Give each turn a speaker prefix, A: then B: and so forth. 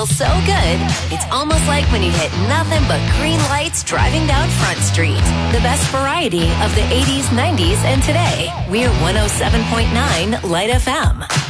A: So good, it's almost like when you hit nothing but green lights driving down Front Street. The best variety of the 80s, 90s, and today. We're 107.9 Light FM.